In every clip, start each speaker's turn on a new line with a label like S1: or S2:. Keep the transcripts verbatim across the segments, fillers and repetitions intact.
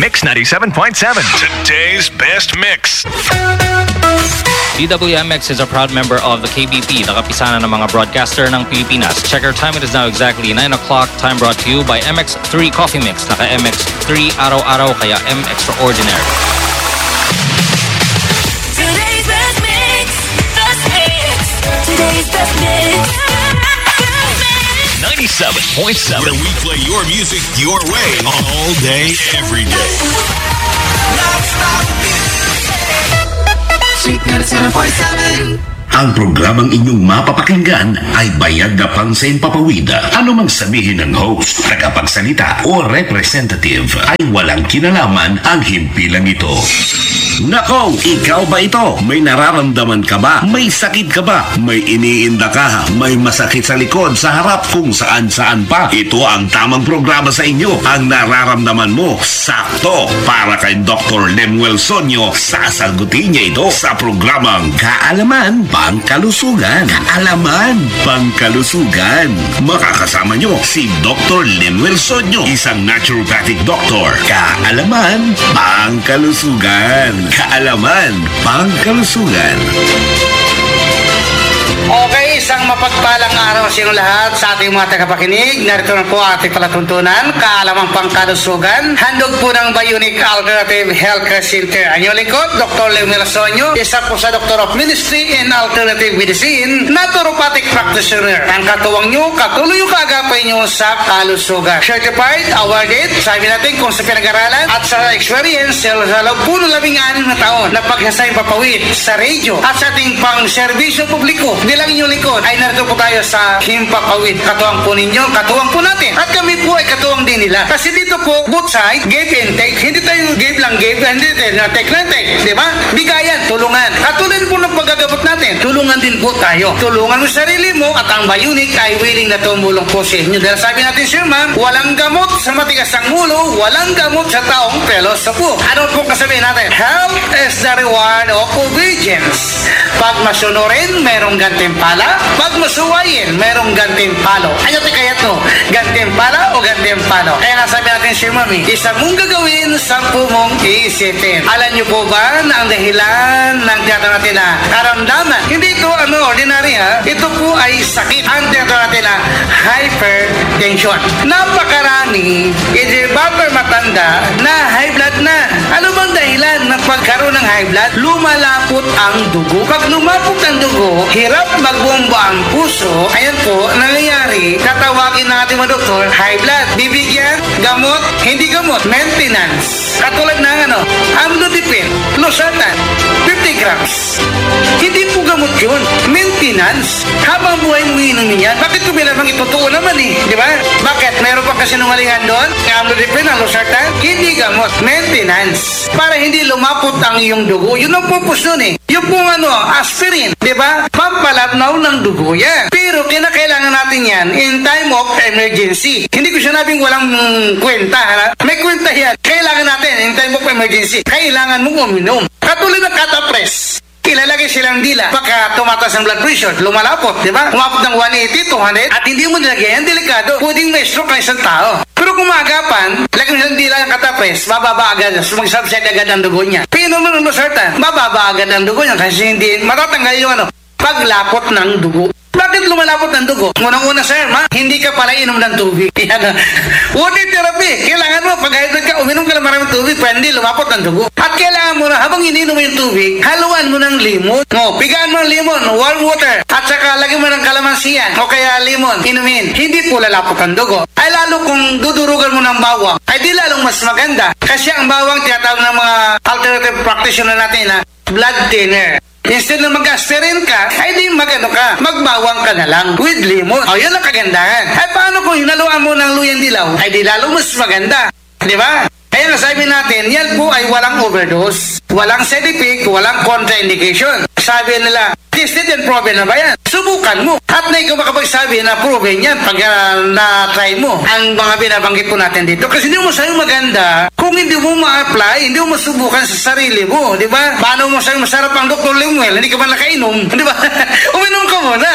S1: Mix ninety-seven point seven. Today's best mix.
S2: D W M X is a proud member of the K B P, the kapisanan ng mga broadcaster ng Pilipinas. Check our time. It is now exactly nine o'clock. Time brought to you by M X three Coffee Mix. Naka M X three araw-araw, kaya M Extraordinary.
S3: Today's best mix. Best mix. Today's best mix.
S1: ninety-seven point seven.
S4: Where we play your music your way all day, every day.
S5: Ang programang inyong mapapakinggan ay bayad na pang sa impapawid. Ano mang sabihin ng host, tagapagsalita o representative ay walang kinalaman ang himpilang ito. Nako, ikaw ba ito? May nararamdaman ka ba? May sakit ka ba? May iniinda ka? May masakit sa likod, sa harap, kung saan-saan pa? Ito ang tamang programa sa inyo. Ang nararamdaman mo, sakto. Para kay Doctor Lemuel Sonyo, sasagutin niya ito sa programang Kaalaman Pangkalusugan. Kaalaman Pangkalusugan. Makakasama niyo si Doctor Lemuel Sonyo, isang naturopathic doctor. Kaalaman Pangkalusugan. Kaalaman Pangkalusugan.
S6: Okay, isang mapagpalang araw sa inyo lahat sa ating mga tagapakinig. Narito na po ating palatuntunan, Kaalamang Pangkalusugan. Handog po ng Bionic Alternative Healthcare Center. Ang inyong lingkod, Doctor Lemuel Sonyo, isa po sa Doctor of Ministry in Alternative Medicine, naturopathic practitioner. Ang katuwang nyo, katuloy yung kaagapay nyo sa kalusugan. Certified, awarded, sabi natin kung sa pinag-aralan at sa experience sa loob po ng labing anim na taon na paghasay papawid sa radio at sa ating pang-serbisyo publiko. Bilang inyong likod ay narito po tayo sa Himpapawid. Katuwang po ninyo, katuwang po natin. At kami po ay katuwang din nila. Kasi dito po, both side, give and take. Hindi tayo give lang give, hindi tayo na take lang take. Di ba? Bigayan, tulungan. Katulad po ng paggagamot natin, tulungan din po tayo. Tulungan mo sarili mo at ang Bionic ay willing na tumulong po sa inyo. Dahil sabi natin, Sir Ma'am, walang gamot sa matigas ang ulo, walang gamot sa taong pelos sa po. Ano po kasabihin natin? Health is the reward of obedience. Pag masunurin, merong gantimpala. Pag masuwayin, merong gantimpalo. Ano tayo kaya to? Gantimpala o gantimpalo? Kaya nga sabi natin, Sir Mami, isa mong gagawin, sampu mong iisipin. Alam niyo po ba na ang dahilan ng tiyatawag natin na karamdaman? Hindi ito ano, ordinary ha. Ito po ay sakit. Ang tiyatawag natin na hypertension. Napakarami, hindi ba matanda na high blood na? Ano bang dahilan ng pagkaroon ng high blood? Lumalapot ang dugo. Pag lumapot ang dugo, hirap magbomba ang puso. Ayan po, nangyayari, tatawagin natin mga doktor, high blood. Bibigyan, gamot, hindi gamot, maintenance. Katulad ng ano, amlodipine, losartan, fifty grams. Hindi po gamot yun, maintenance. Habang buhay mo inumin yan, bakit ko binabang itutuo naman eh, di ba? Bakit? Meron pa kasi nungalingan doon, amlodipine, ang losartan, hindi gamot, maintenance. Para hindi lumapot ang iyong dugo, yun ang purpose nun eh. Yung pong ano, aspirin, di ba? Pampalabnaw ng dugo yan. Pero kinakailangan natin yan in time of emergency. Hindi ko sinabing walang kwenta, ha? May kwenta yan. Kailangan natin in time of emergency. Kailangan mong uminom. Katulad ng Catapres. Ilalagay silang dila pagka tumataas ang blood pressure, lumalapot, di ba? Umabot ng one eighty, two hundred, at hindi mo nilagay yan, delikado. Pwedeng may stroke ng isang tao. Pero kung maagapan, lagyan silang dila ng Catapres, bababa agad, mag-subside agad ang dugo niya. Pinom mo ng losartan, bababa agad ang dugo niya kasi hindi matatanggal yung ano, paglapot ng dugo. Bakit lumalapot ng dugo? Unang-una, sir, ma, hindi ka pala inom ng tubig. Yan. Water therapy. Kailangan mo, pag hydrate ka, uminom ka ng maraming tubig, para hindi lumapot ng dugo. At kailangan mo na, habang ininom mo yung tubig, haluan mo ng limon. O, pigaan mo ng limon, warm water. At saka, lagyan mo ng kalamansiyan, o kaya limon, inumin. Hindi po lalapot ang dugo. Ay lalo kung dudurugan mo ng bawang, ay di lalong mas maganda. Kasi ang bawang, tinatawag ng mga alternative practitioner natin na blood thinner. Instead na mag-aspirin ka, ay di magano ka, magbawang ka na lang with lemon. O, yun ang kagandahan. Ay paano kung hinaluan mo ng luyang dilaw? Ay di lalo mas maganda. Di ba? Kaya nasabi natin, yan po ay walang overdose, walang side effect, walang contraindication. Sabi nila, tested and proven na ba yan? Subukan mo. At na ikaw makapagsabi na proven yan pag uh, na-try mo ang mga binabanggit po natin dito. Kasi hindi mo sa'yo maganda kung hindi mo ma-apply, hindi mo masubukan sa sarili mo. Di ba? Paano mo sa'yo masarap ang Doctor Lemuel? Hindi ka ba nakainom? Di ba? Uminom ka muna.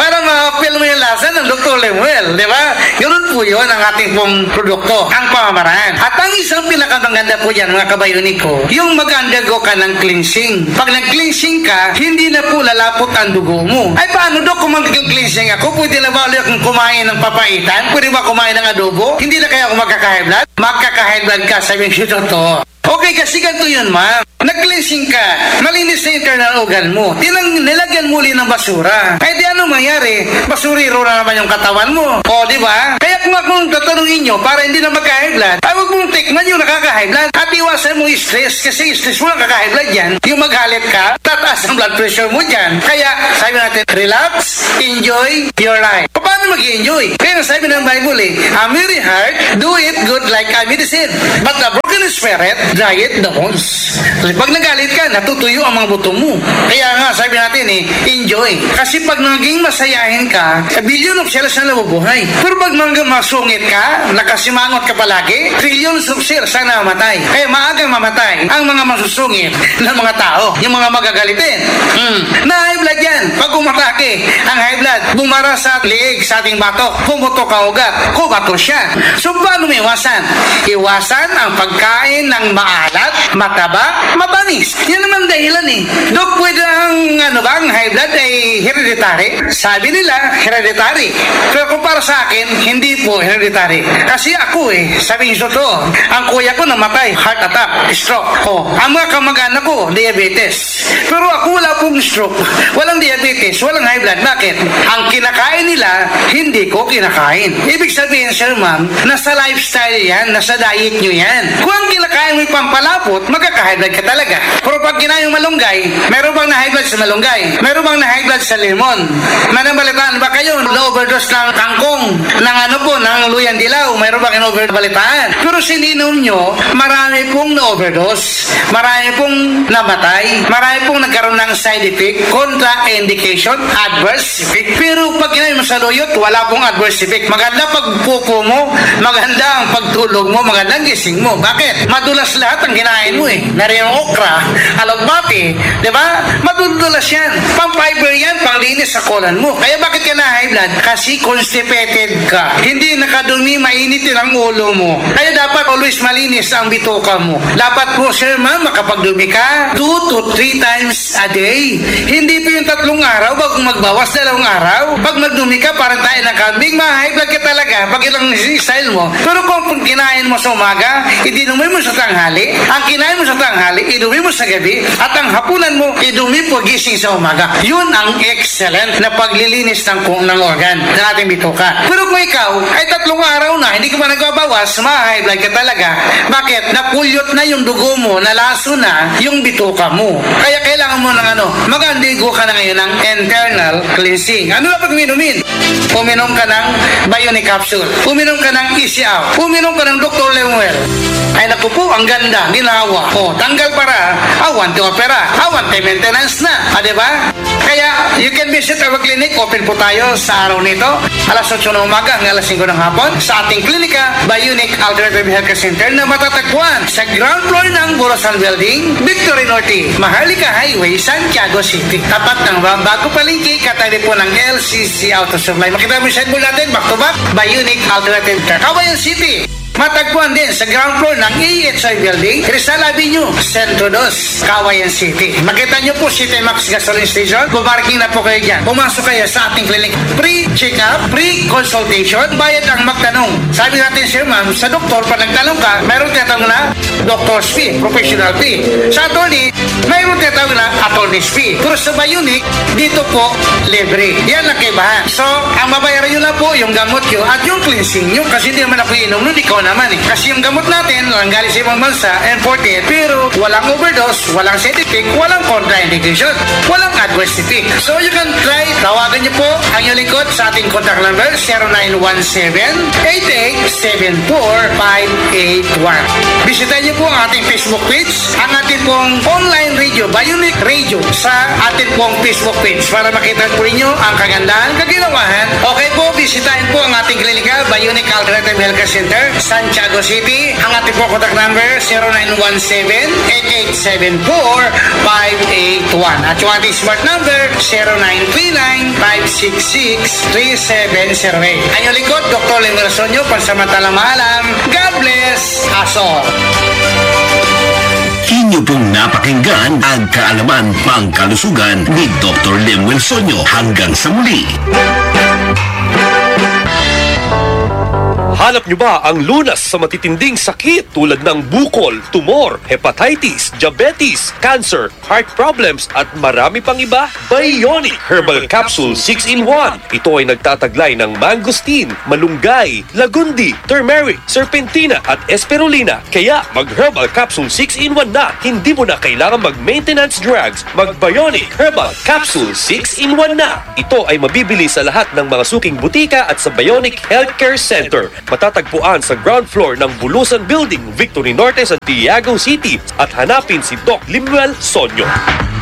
S6: para ma-feel mo yung lasa ng Doctor Lemuel, di ba? Ganun po yun ang ating pong produkto, ang pamamaraan. At ang isang pinakamaganda po yan, mga kabayunik ko, yung mag-undergo ka ng cleansing. Pag nag-cleansing ka, hindi na po lalapot ang dugo mo. Ay, paano, Dok, kung mag-cleansing ako? Pwede na ba ulit akong kumain ng papaitan? Pwede ba kumain ng adobo? Hindi na kaya ako magkaka-high blood? Magkaka-high blood ka, sabi ko totoo. Okay, kasi ganito yun, ma'am. Nag-cleansing ka, malinis na internal organ mo. Tinang nilagyan muli ng basura. Ay, di ano mangyari? Basuriro na naman yung katawan mo. O, di ba? Kaya kung akong tatanungin nyo, para hindi na magka-high blood, ay huwag mong tikman yung nakaka-high blood. At iwasan mo yung stress, kasi yung stress mo nakaka-high blood yan. Yung maghalit ka, tataas ang blood pressure mo dyan. Kaya, sabi natin, relax, enjoy your life. Paano mag-enjoy? Kaya sabi ng Bible eh, a merry heart, do it good like a medicine. But a broken spirit, diet the bones. Kasi pag nagalit ka, natutuyo ang mga buto mo. Kaya nga, sabi natin eh, enjoy. Kasi pag naging masayahin ka, a billion of cells na nabubuhay. Pero pag mga masungit ka, nakasimangot ka palagi, trillions of cells na namatay. Kaya maagang mamatay ang mga masusungit ng mga tao, yung mga magagalitin. Hmm. Na high blood yan. Pag umatake, ang high blood, bumara sa liig sa ating batok, pumutok ka ugat, kubato siya. So, paano may iwasan? Iwasan ang pagkain ng maalat, mataba, matamis. Yan naman dahilan eh. Dok, pwede ang ano ba, ang high blood ay hereditary? Sabi nila, hereditary. Pero kung para sa akin, hindi po hereditary. Kasi ako eh, sabi niyo to, ang kuya ko namatay, heart attack, stroke. Oh, ang mga kamag-anak ko, diabetes. Pero ako wala pong stroke, walang diabetes, walang high blood. Bakit? Ang kinakain nila, hindi ko kinakain. Ibig sabihin, sir ma'am, nasa lifestyle yan, nasa diet nyo yan. Kung ang kinakain mo yung pampalapot, magkaka-high blood ka talaga. Pero pag kinain yung malunggay, meron bang na-high blood sa malunggay? Meron bang na-high blood sa lemon? Manabalitaan ba kayo? Na-overdose ng kangkong, ng ano po, ng luyang dilaw, meron bang in-overdose? Pero sininom nyo, marami pong na-overdose, marami pong namatay, marami pong nagkaroon ng side effect, contraindication, adverse effect. Pero pag kinain mo sa luyot, wala pong adverse effect. Maganda pagpupo mo, maganda ang pagtulog mo, maganda ang gising mo. Bakit? Madulas lahat ang kinain mo eh. Nariyan okra, alagbati, di ba? Madudulas yan. Pang-fiber yan, panglinis sa colon mo. Kaya bakit ka na high blood? Kasi constipated ka. Hindi nakadumi, mainitin ang ulo mo. Kaya dapat always malinis ang bituka mo. Dapat po, sir ma'am, makapagdumi ka two to three times a day. Hindi po yung tatlong araw bago magbawas dalawang araw. Pag magdumi ka, parang tayo ng kambing, ma-high blood ka talaga pag ilang style mo. Pero kung kinain mo sa umaga, idinumi mo sa tanghali. Ang kinain mo sa tanghali, idumi mo sa gabi. At ang hapunan mo, idumi po gising sa umaga. Yun ang excellent na paglilinis ng kung ng organ ng ating bituka. Pero kung ikaw ay tatlong araw na, hindi ka pa nagbabawas, ma-high blood ka talaga. Bakit? Napulyot na yung dugo mo, nalaso na yung bituka mo. Kaya kailangan mo ng ano, mag-andigo ka na ngayon ng internal cleansing. Ano na pag minumin? Uminom ka ng Bionic Capsule. Uminom ka ng Easy Out. Uminom ka ng Doctor Lemuel. Ay naku po, ang ganda, ginawa. O, tanggal para, awan to opera, awan to maintenance na. Ah, diba? Kaya, you can visit our clinic. Open po tayo sa araw nito. alas otso ng umaga hanggang alas singko ng hapon. Sa ating klinika, Bionic Alternative Healthcare Center na matatagpuan sa ground floor ng Borosan Building, Victory Norte, Maharlika Highway, Santiago City. Tapat ng bago palengke, katabi po ng L C C Auto Supply. Makita mo yung signboard natin, back to back, Bionic Alternative Care. Kawayan City. Matagpuan din sa ground floor ng A H I Building, Rizal Avenue, Centro dos, Kawayan City. Makita nyo po si T-Max Gasoline Station. Bumarking na po kayo dyan. Pumasok kayo sa ating clinic. Pre-check-up, pre-consultation, bayad ang magtanong. Sabi natin, sir ma'am, sa doktor, pag nagtanong ka, mayroon tinatawag na doctor's fee, professional fee. Sa attorney, mayroon tinatawag na attorney's fee. Pero sa Bionic, dito po, libre. Yan ang kaibahan. So, ang mabayaran nyo lang po, yung gamot nyo at yung cleansing nyo, kasi hindi naman ako inom nun, ikaw naman eh. Kasi yung gamot natin, ang galing sa ibang bansa, imported, pero walang overdose, walang side effect, walang contraindication, walang adverse effect. So you can try, tawagan niyo po ang inyong lingkod sa ating contact number, zero nine one seven, eight eight seven four, five eight one. bisitahin niyo po ang ating Facebook page, ang ating pong online radio, Bionic Radio, sa ating pong Facebook page para makita po ninyo ang kagandahan, kaginawahan. Okay po, bisitahin po ang ating klinika, Bionic Alternative Healthcare Center, Santiago City. Ang ating po contact number, zero nine one seven, eight eight seven four, five eight one. At yung ating smart number, zero nine three nine, five six six, three seven zero eight. Ang inyong lingkod, Doctor Lemuel Sonyo, pansamantalang maalam. God bless us all.
S5: Inyo pong napakinggan ang kaalaman pangkalusugan ni Doctor Lemuel Sonyo. Hanggang sa muli.
S7: Hanap nyo ba ang lunas sa matitinding sakit tulad ng bukol, tumor, hepatitis, diabetes, cancer, heart problems at marami pang iba? Bionic Herbal Capsule six in one. Ito ay nagtataglay ng mangosteen, malunggay, lagundi, turmeric, serpentina at espirulina. Kaya mag-Herbal Capsule six in one na. Hindi mo na kailangan mag-maintenance drugs. Mag-Bionic Herbal Capsule six in one na. Ito ay mabibili sa lahat ng mga suking butika at sa Bionic Healthcare Center. Matatagpuan sa ground floor ng Bulusan Building, Victory Norte, Santiago City at hanapin si Doc Lemuel Sonyo.